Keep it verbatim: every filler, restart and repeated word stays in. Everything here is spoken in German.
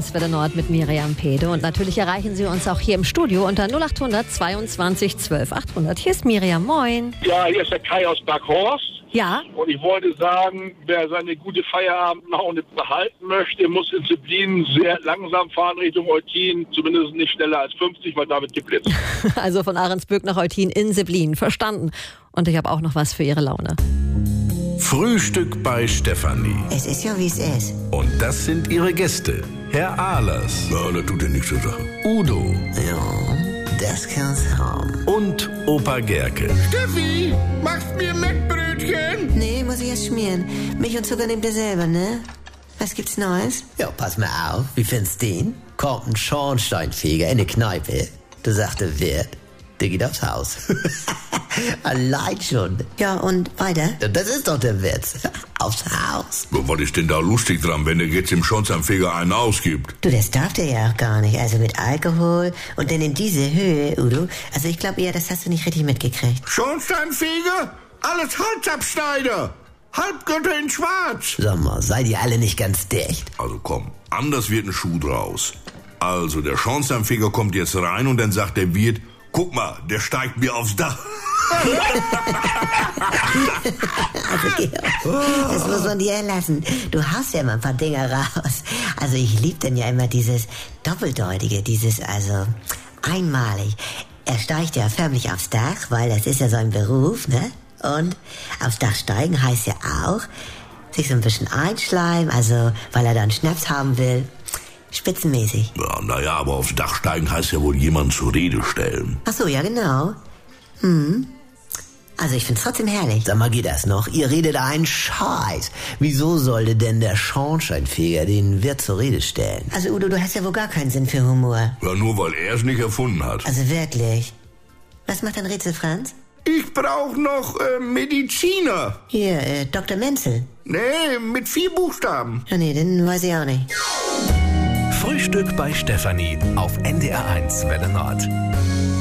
eins Welle Nord mit Miriam Pede. Und natürlich erreichen Sie uns auch hier im Studio unter null acht hundert zweiundzwanzig zwölf achthundert. Hier ist Miriam, moin. Ja, hier ist der Kai aus Berghorst. Ja. Und ich wollte sagen, wer seine gute Feierabendlaune behalten möchte, muss in Zeblin sehr langsam fahren Richtung Eutin. Zumindest nicht schneller als fünfzig, weil damit geblitzt. Also von Ahrensböck nach Eutin in Seblin. Verstanden. Und ich habe auch noch was für Ihre Laune. Frühstück bei Stefanie. Es ist ja, wie es ist. Und das sind ihre Gäste. Herr Ahlers. Ja, das tut ja nichts zur Sache. Udo. Ja, das kann's haben. Und Opa Gerke. Steffi, machst mir Mettbrötchen? Nee, muss ich erst schmieren. Milch und Zucker nehmt ihr selber, ne? Was gibt's Neues? Ja, pass mal auf. Wie findest du den? Kommt ein Schornsteinfeger in eine Kneipe. Du sagst, der Wirt, der geht aufs Haus. Allein schon. Ja, und weiter? Das ist doch der Witz. Aufs Haus. Was ist denn da lustig dran, wenn der jetzt im Schornsteinfeger einen ausgibt? Du, das darf der ja auch gar nicht. Also mit Alkohol und dann in diese Höhe, Udo. Also ich glaube eher, das hast du nicht richtig mitgekriegt. Schornsteinfeger? Alles Holzabschneider! Halbgötter in Schwarz! Sag mal, seid ihr alle nicht ganz dicht? Also komm, anders wird ein Schuh draus. Also, der Schornsteinfeger kommt jetzt rein und dann sagt der Wirt, guck mal, der steigt mir aufs Dach. Also, Georg, das muss man dir erlassen. Du hast ja immer ein paar Dinge raus. Also ich lieb denn ja immer dieses Doppeldeutige, dieses, also einmalig. Er steigt ja förmlich aufs Dach, weil das ist ja sein Beruf, ne? Und aufs Dach steigen heißt ja auch, sich so ein bisschen einschleimen, also weil er dann Schnaps haben will. Spitzenmäßig. Ja, naja, aber aufs Dach steigen heißt ja wohl jemanden zur Rede stellen. Ach so, ja genau. Hm. Also ich find's trotzdem herrlich. Sag mal, geht das noch? Ihr redet einen Scheiß. Wieso sollte denn der Schornsteinfeger den Wirt zur Rede stellen? Also Udo, du hast ja wohl gar keinen Sinn für Humor. Ja, nur weil er es nicht erfunden hat. Also wirklich. Was macht dein Rätsel, Franz? Ich brauch noch äh, Mediziner. Hier, äh, Doktor Menzel. Nee, mit vier Buchstaben. Ja, nee, den weiß ich auch nicht. Frühstück bei Stefanie auf N D R eins Welle Nord.